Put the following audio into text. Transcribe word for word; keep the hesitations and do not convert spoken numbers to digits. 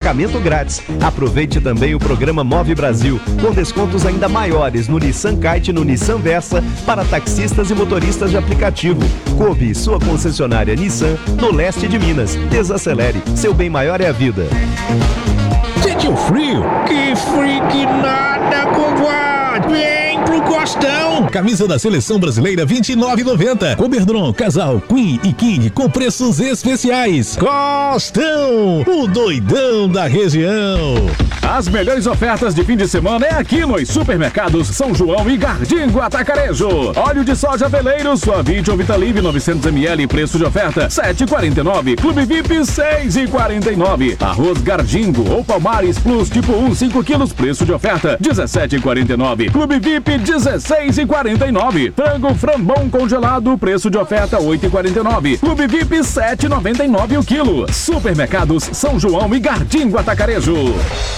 emplacamento grátis. Aproveite também o programa Move Brasil, com descontos ainda maiores no Nissan Kite e no Nissan Versa para taxistas e motoristas de aplicativo. Coube, sua concessionária Nissan, no leste de Minas. Desacelere, seu bem maior é a vida. Sentiu frio? Que frio que nada, compadre! Vem pro Costão! Camisa da Seleção Brasileira vinte e nove reais e noventa centavos. Coberdron, casal, Queen e King com preços especiais. Costão, o doidão da região. As melhores ofertas de fim de semana é aqui nos supermercados São João e Gardingo Atacarejo. Óleo de soja Veleiro, Suavite ou Vitalive novecentos mililitros, preço de oferta sete reais e quarenta e nove centavos. Clube V I P seis reais e quarenta e nove centavos. Arroz Gardingo ou Palmares Plus tipo um, cinco quilos, preço de oferta dezessete reais e quarenta e nove centavos. Clube V I P dezesseis reais e quarenta e nove centavos. Frango Frambom congelado, preço de oferta oito reais e quarenta e nove centavos. Clube V I P sete reais e noventa e nove centavos o quilo. Supermercados São João e Gardingo Atacarejo.